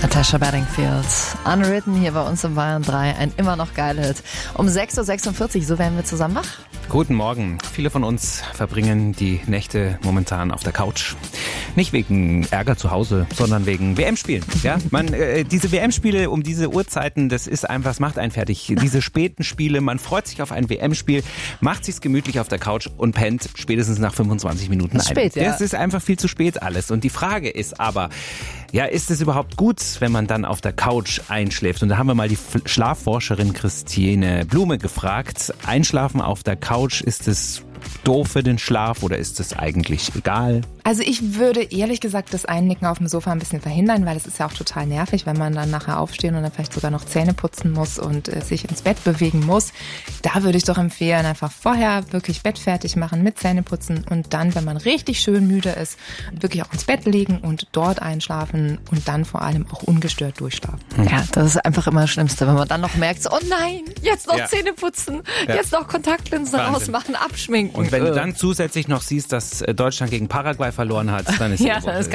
Natasha Bedingfield, Unwritten hier bei uns im Bayern 3, ein immer noch geiler Hit. Um 6.46 Uhr, so werden wir zusammen wach. Guten Morgen. Viele von uns verbringen die Nächte momentan auf der Couch. Nicht wegen Ärger zu Hause, sondern wegen WM-Spielen. Ja? Diese WM-Spiele um diese Uhrzeiten, das ist einfach, es macht einen fertig. Diese späten Spiele, man freut sich auf ein WM-Spiel, macht sich's gemütlich auf der Couch und pennt spätestens nach 25 Minuten ein. Spät, ja. Das ist einfach viel zu spät alles. Und die Frage ist aber, ja, ist es überhaupt gut, wenn man dann auf der Couch einschläft? Und da haben wir mal die Schlafforscherin Christine Blume gefragt. Einschlafen auf der Couch, ist es doof für den Schlaf oder ist es eigentlich egal? Also ich würde ehrlich gesagt das Einnicken auf dem Sofa ein bisschen verhindern, weil es ist ja auch total nervig, wenn man dann nachher aufstehen und dann vielleicht sogar noch Zähne putzen muss und sich ins Bett bewegen muss. Da würde ich doch empfehlen, einfach vorher wirklich Bett fertig machen mit Zähneputzen und dann, wenn man richtig schön müde ist, wirklich auch ins Bett legen und dort einschlafen und dann vor allem auch ungestört durchschlafen. Ja, das ist einfach immer das Schlimmste, wenn man dann noch merkt, so, oh nein, jetzt noch Zähne putzen, jetzt noch Kontaktlinsen rausmachen, abschminken. Und wenn du dann zusätzlich noch siehst, dass Deutschland gegen Paraguay verloren hat, dann ist ja, dann ist